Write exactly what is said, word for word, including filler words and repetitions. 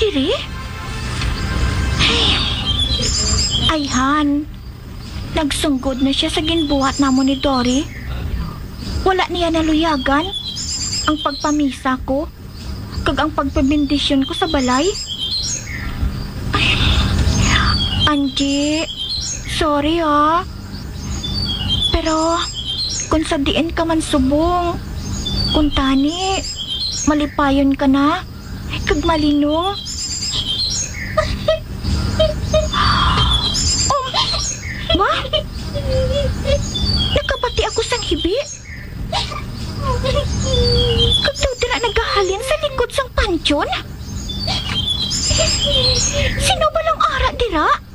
diri? Ay, Han. Nagsunggod na siya sa ginbuhat namon ni Dory. Wala niya naluyagan ang pagpamisa ko kag ang pagpabindisyon ko sa balay. Ay, Angie, sorry ha. Pero kung sa diin ka man subong, kung tani, malipayon ka na, kag malinong. Oh, ma? Nakabati ako sang hibi. Kag daw tira nagahalin sa likod sang pansyon. Sino ba lang ara dira?